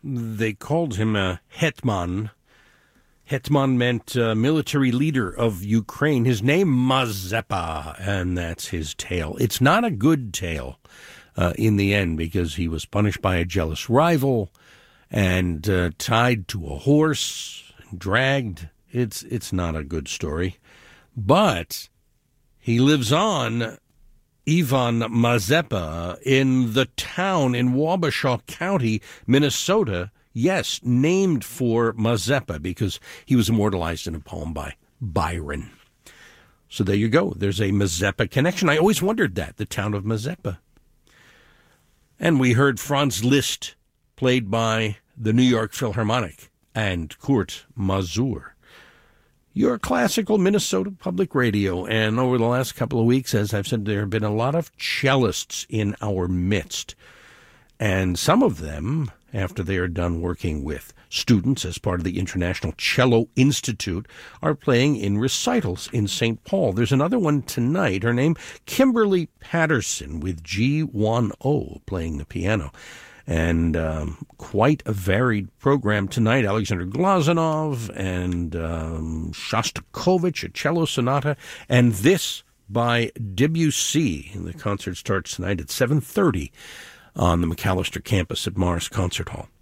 they called him a hetman. Hetman meant military leader of Ukraine. His name, Mazepa, and that's his tale. It's not a good tale in the end because he was punished by a jealous rival and tied to a horse, dragged. It's not a good story. But he lives on, Ivan Mazepa, in the town in Wabasha County, Minnesota. Yes, named for Mazepa because he was immortalized in a poem by Byron. So there you go. There's a Mazepa connection. I always wondered that, the town of Mazepa. And we heard Franz Liszt, played by the New York Philharmonic, and Kurt Masur. Your classical Minnesota Public Radio. And over the last couple of weeks, as I've said, there have been a lot of cellists in our midst. And some of them, after they are done working with students as part of the International Cello Institute, are playing in recitals in St. Paul. There's another one tonight. Her name, Kimberly Patterson, with G1O playing the piano. And quite a varied program tonight. Alexander Glazunov and Shostakovich, a cello sonata, and this by Debussy. And the concert starts tonight at 7:30 on the McAllister campus at Morris Concert Hall.